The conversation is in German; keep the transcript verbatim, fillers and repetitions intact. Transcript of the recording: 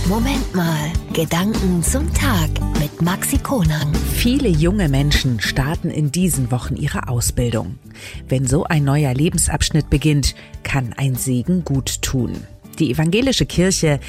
Moment mal, Gedanken zum Tag mit Maxi Konang. Viele junge Menschen starten in diesen Wochen ihre Ausbildung. Wenn so ein neuer Lebensabschnitt beginnt, kann ein Segen gut tun. Die evangelische Kirche